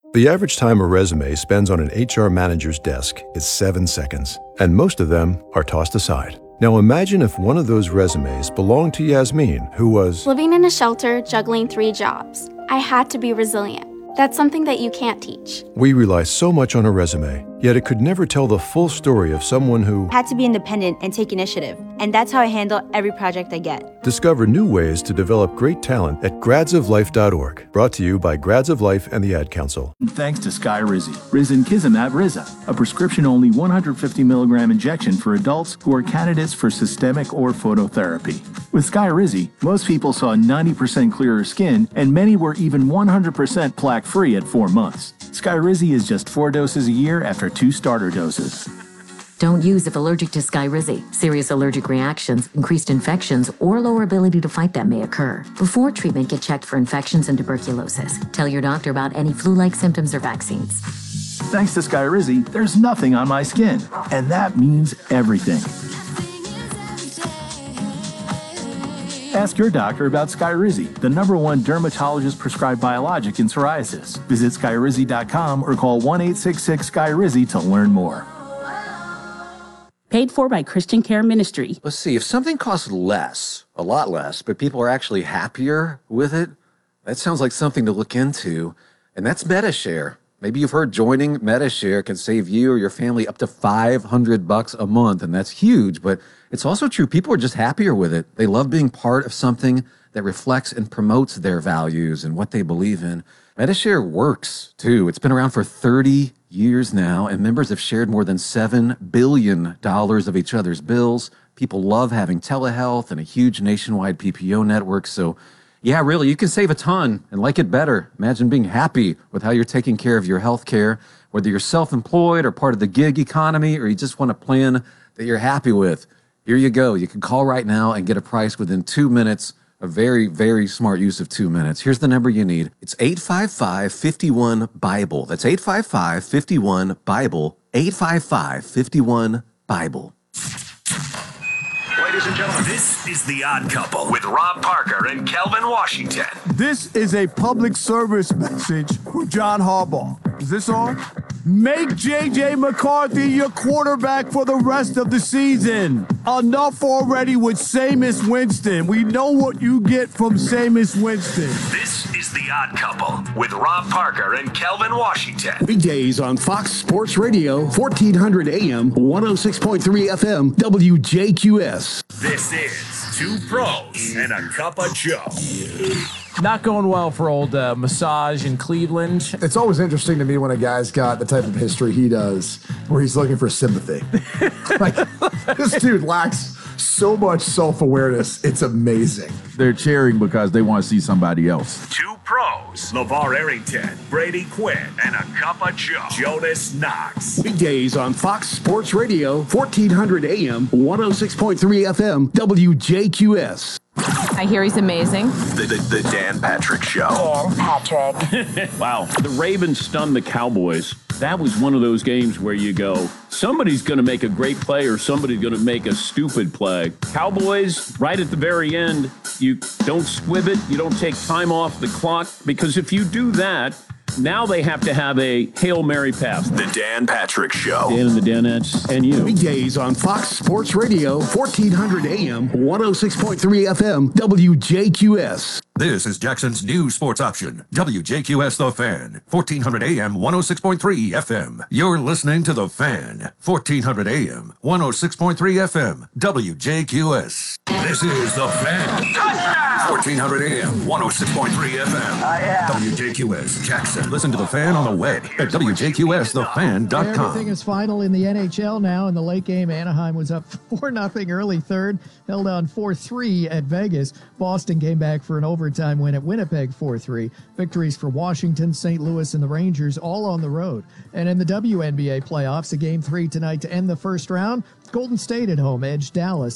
The average time a resume spends on an HR manager's desk is 7 seconds, and most of them are tossed aside. Now imagine if one of those resumes belonged to Yasmin, who was living in a shelter, juggling 3 jobs. I had to be resilient. That's something that you can't teach. We rely so much on a resume, yet it could never tell the full story of someone who had to be independent and take initiative. And that's how I handle every project I get. Discover new ways to develop great talent at gradsoflife.org. Brought to you by Grads of Life and the Ad Council. Thanks to Skyrizi. Risankizumab Riza, a prescription-only 150 milligram injection for adults who are candidates for systemic or phototherapy. With Skyrizi, most people saw 90% clearer skin, and many were even 100% plaque-free at 4 months. Skyrizi is just 4 doses a year after 2 starter doses. Don't use if allergic to Skyrizi. Serious allergic reactions, increased infections, or lower ability to fight them may occur. Before treatment, get checked for infections and tuberculosis. Tell your doctor about any flu-like symptoms or vaccines. Thanks to Skyrizi, there's nothing on my skin, and that means everything. Ask your doctor about Skyrizi, the #1 dermatologist-prescribed biologic in psoriasis. Visit Skyrizi.com or call 1-866-SKYRIZI to learn more. Paid for by Christian Care Ministry. Let's see, if something costs less, a lot less, but people are actually happier with it, that sounds like something to look into, and that's Medi-Share. Maybe you've heard joining Medi-Share can save you or your family up to $500 a month, and that's huge, but it's also true. People are just happier with it. They love being part of something that reflects and promotes their values and what they believe in. Medi-Share works, too. It's been around for 30 years now, and members have shared more than $7 billion of each other's bills. People love having telehealth and a huge nationwide PPO network, so yeah, really, you can save a ton and like it better. Imagine being happy with how you're taking care of your health care, whether you're self-employed or part of the gig economy, or you just want a plan that you're happy with. Here you go. You can call right now and get a price within 2 minutes. A very, very smart use of 2 minutes. Here's the number you need. It's 855-51-BIBLE. That's 855-51-BIBLE. 855-51-BIBLE. Ladies and gentlemen, this is The Odd Couple with Rob Parker and Kelvin Washington. This is a public service message for John Harbaugh. Is this on? Make J.J. McCarthy your quarterback for the rest of the season. Enough already with Jameis Winston. We know what you get from Jameis Winston. This is The Odd Couple with Rob Parker and Kelvin Washington. Weekdays on Fox Sports Radio, 1400 AM, 106.3 FM, WJQS. This is Two Pros and a Cup of Joe. Not going well for old Massage in Cleveland. It's always interesting to me when a guy's got the type of history he does, where he's looking for sympathy. Like, this dude lacks so much self-awareness. It's amazing. They're cheering because they want to see somebody else. Two Pros, LeVar Arrington, Brady Quinn, and a Cup of Joe, Jonas Knox. Weekdays on Fox Sports Radio, 1400 AM, 106.3 FM, WJQS. I hear he's amazing. The Dan Patrick Show. Dan Patrick. Wow. The Ravens stunned the Cowboys. That was one of those games where you go, somebody's going to make a great play or somebody's going to make a stupid play. Cowboys, right at the very end, you don't squib it. You don't take time off the clock, because if you do that, now they have to have a Hail Mary pass. The Dan Patrick Show. Dan and the Danettes and you. Weekdays on Fox Sports Radio, 1400 AM, 106.3 FM, WJQS. This is Jackson's new sports option, WJQS The Fan, 1400 AM, 106.3 FM. You're listening to The Fan, 1400 AM, 106.3 FM, WJQS. This is The Fan, 1400 AM, 106.3 FM, WJQS Jackson. Listen to The Fan on the web at WJQSTheFan.com. Everything is final in the NHL now. In the late game, Anaheim was up 4-0 early third, held on 4-3 at Vegas. Boston came back for an overtime win at Winnipeg 4-3. Victories for Washington, St. Louis, and the Rangers all on the road. And in the WNBA playoffs, a Game 3 tonight to end the first round. Golden State at home edged Dallas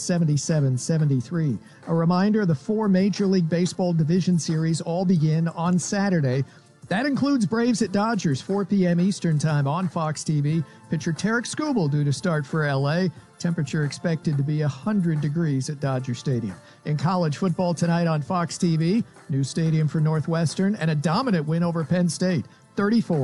77-73. A reminder, the 4 Major League Baseball division series all begin on Saturday. That includes Braves at Dodgers, 4 p.m. Eastern Time on Fox TV. Pitcher Tarek Skubal due to start for L.A. Temperature expected to be 100 degrees at Dodger Stadium. In college football tonight on Fox TV, new stadium for Northwestern, and a dominant win over Penn State, 34.